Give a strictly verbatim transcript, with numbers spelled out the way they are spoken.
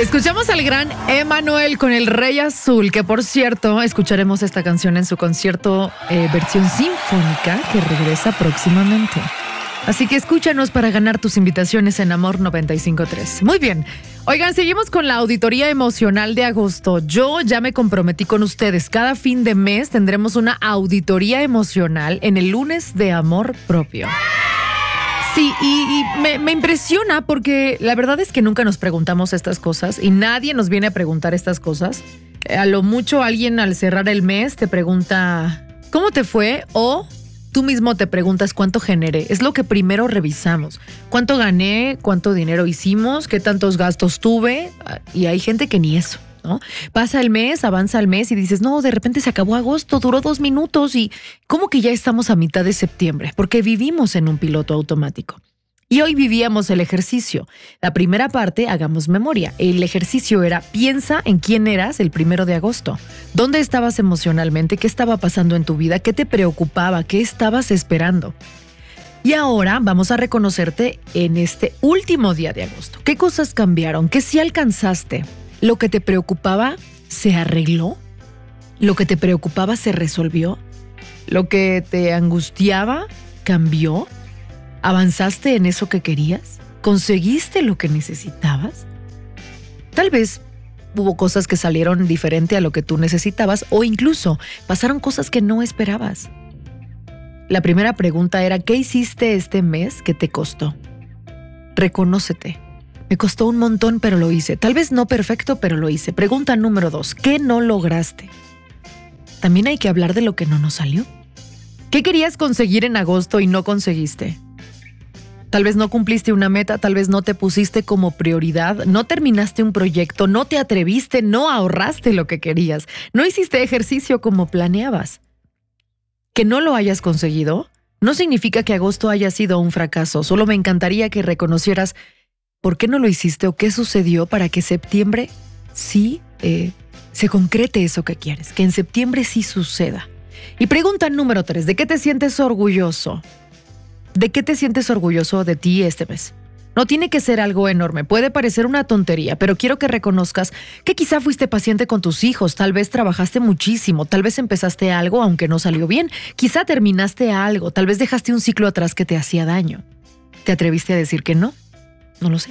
Escuchamos al gran Emanuel con El Rey Azul, que por cierto, escucharemos esta canción en su concierto eh, versión sinfónica que regresa próximamente. Así que escúchanos para ganar tus invitaciones en Amor noventa y cinco punto tres. Muy bien. Oigan, seguimos con la auditoría emocional de agosto. Yo ya me comprometí con ustedes. Cada fin de mes tendremos una auditoría emocional en el lunes de Amor Propio. Sí, y, y me, me impresiona porque la verdad es que nunca nos preguntamos estas cosas y nadie nos viene a preguntar estas cosas. A lo mucho alguien al cerrar el mes te pregunta ¿cómo te fue? O tú mismo te preguntas cuánto generé. Es lo que primero revisamos. ¿Cuánto gané? ¿Cuánto dinero hicimos? ¿Qué tantos gastos tuve? Y hay gente que ni eso, ¿no? Pasa el mes, avanza el mes y dices, no, de repente se acabó agosto, duró dos minutos y ¿cómo que ya estamos a mitad de septiembre? Porque vivimos en un piloto automático. Y hoy vivíamos el ejercicio. La primera parte, hagamos memoria. El ejercicio era, piensa en quién eras el primero de agosto. ¿Dónde estabas emocionalmente? ¿Qué estaba pasando en tu vida? ¿Qué te preocupaba? ¿Qué estabas esperando? Y ahora vamos a reconocerte en este último día de agosto. ¿Qué cosas cambiaron? ¿Qué sí alcanzaste? ¿Lo que te preocupaba se arregló? ¿Lo que te preocupaba se resolvió? ¿Lo que te angustiaba cambió? ¿Avanzaste en eso que querías? ¿Conseguiste lo que necesitabas? Tal vez hubo cosas que salieron diferente a lo que tú necesitabas o incluso pasaron cosas que no esperabas. La primera pregunta era, ¿qué hiciste este mes que te costó? Reconócete. Me costó un montón, pero lo hice. Tal vez no perfecto, pero lo hice. Pregunta número dos, ¿qué no lograste? También hay que hablar de lo que no nos salió. ¿Qué querías conseguir en agosto y no conseguiste? Tal vez no cumpliste una meta, tal vez no te pusiste como prioridad, no terminaste un proyecto, no te atreviste, no ahorraste lo que querías, no hiciste ejercicio como planeabas. Que no lo hayas conseguido no significa que agosto haya sido un fracaso, solo me encantaría que reconocieras por qué no lo hiciste o qué sucedió para que septiembre sí eh, se concrete eso que quieres, que en septiembre sí suceda. Y pregunta número tres, ¿de qué te sientes orgulloso? ¿De qué te sientes orgulloso de ti este mes? No tiene que ser algo enorme, puede parecer una tontería, pero quiero que reconozcas que quizá fuiste paciente con tus hijos, tal vez trabajaste muchísimo, tal vez empezaste algo aunque no salió bien, quizá terminaste algo, tal vez dejaste un ciclo atrás que te hacía daño. ¿Te atreviste a decir que no? No lo sé.